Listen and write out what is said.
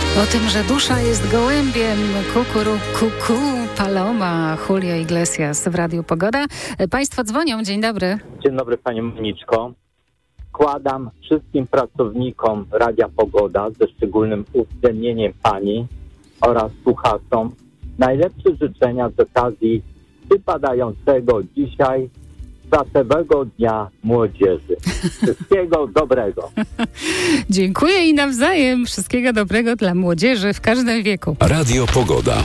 O tym, że dusza jest gołębiem, kuku, Paloma, Julio Iglesias w Radiu Pogoda. Państwo dzwonią, dzień dobry. Dzień dobry Pani Moniczko. Składam wszystkim pracownikom Radia Pogoda ze szczególnym uwzględnieniem Pani oraz słuchaczom najlepsze życzenia z okazji wypadającego dzisiaj Światowego Dnia Młodzieży. Wszystkiego dobrego. Dziękuję i nawzajem. Wszystkiego dobrego dla młodzieży w każdym wieku. Radio Pogoda.